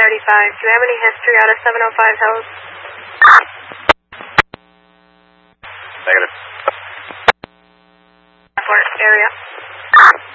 Do you have any history out of 705 Hills? Negative. Airport area.